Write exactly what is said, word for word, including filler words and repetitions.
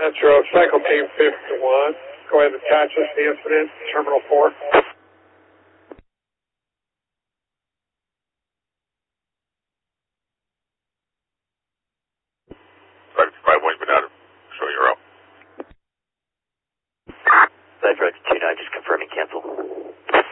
Metro, Cycle Team fifty-one. Go ahead and attach us to the incident, Terminal four. five five one's been out of, so you're up. Cypher two nine, just confirming cancel.